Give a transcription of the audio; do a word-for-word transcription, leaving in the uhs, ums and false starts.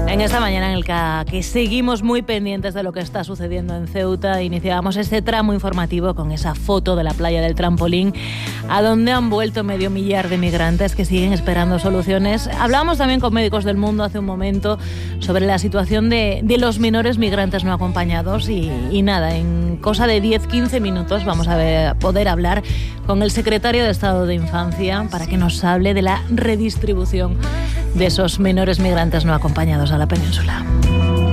En esta mañana en la que seguimos muy pendientes de lo que está sucediendo en Ceuta, iniciábamos este tramo informativo con esa foto de la playa del Trampolín, a donde han vuelto medio millar de migrantes que siguen esperando soluciones. Hablábamos también con Médicos del Mundo hace un momento sobre la situación de, de los menores migrantes no acompañados y, y nada, en cosa de diez a quince minutos vamos a ver, poder hablar con el secretario de Estado de Infancia para que nos hable de la redistribución de esos menores migrantes no acompañados a la península.